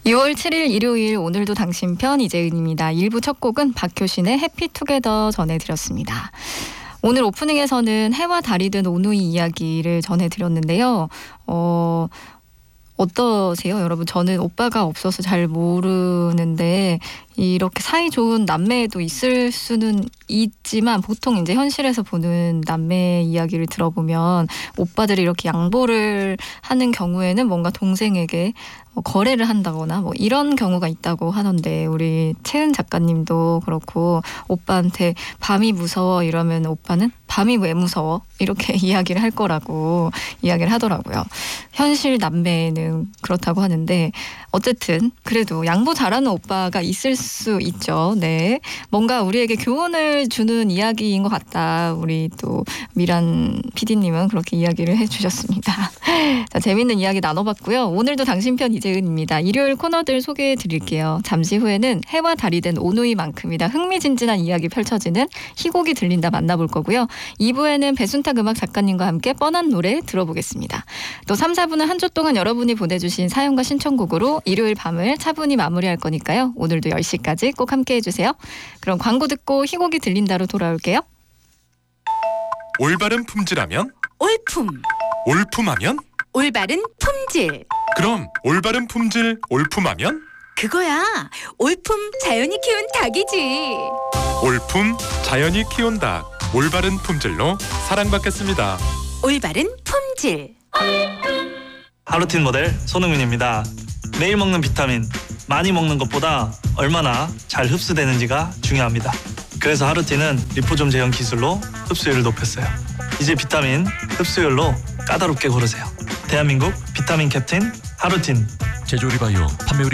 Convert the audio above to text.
6월 7일 일요일 오늘도 당신 편 이재은입니다. 1부 첫 곡은 박효신의 해피투게더 전해드렸습니다. 오늘 오프닝에서는 해와 달이 든 오누이 이야기를 전해드렸는데요. 어떠세요, 여러분? 저는 오빠가 없어서 잘 모르는데 이렇게 사이 좋은 남매도 있을 수는 있지만 보통 이제 현실에서 보는 남매 이야기를 들어보면 오빠들이 이렇게 양보를 하는 경우에는 뭔가 동생에게 거래를 한다거나 뭐 이런 경우가 있다고 하던데 우리 채은 작가님도 그렇고 오빠한테 밤이 무서워 이러면 오빠는 밤이 왜 무서워? 이렇게 이야기를 할 거라고 이야기를 하더라고요. 현실 남매는 그렇다고 하는데 어쨌든 그래도 양보 잘하는 오빠가 있을 수 있죠. 네, 뭔가 우리에게 교훈을 주는 이야기인 것 같다. 우리 또 미란 PD님은 그렇게 이야기를 해주셨습니다. 자, 재밌는 이야기 나눠봤고요. 오늘도 당신 편 이재은입니다. 일요일 코너들 소개해 드릴게요. 잠시 후에는 해와 달이 된 오누이만큼이나 흥미진진한 이야기 펼쳐지는 희곡이 들린다 만나볼 거고요. 2부에는 배순탁 음악 작가님과 함께 뻔한 노래 들어보겠습니다. 또 3, 4부는 한 주 동안 여러분이 보내주신 사연과 신청곡으로 일요일 밤을 차분히 마무리할 거니까요. 오늘도 10시까지 꼭 함께해 주세요. 그럼 광고 듣고 희곡이 들린다로 돌아올게요. 올바른 품질하면? 올품. 올품하면? 올바른 품질. 그럼 올바른 품질 올품하면? 그거야. 올품 자연이 키운 닭이지. 올품 자연이 키운 닭. 올바른 품질로 사랑받겠습니다. 올바른 품질. 하루틴 모델 손흥민입니다. 매일 먹는 비타민, 많이 먹는 것보다 얼마나 잘 흡수되는지가 중요합니다. 그래서 하루틴은 리포좀 제형 기술로 흡수율을 높였어요. 이제 비타민 흡수율로 까다롭게 고르세요. 대한민국 비타민 캡틴 하루틴. 제조리 바이오 판매율이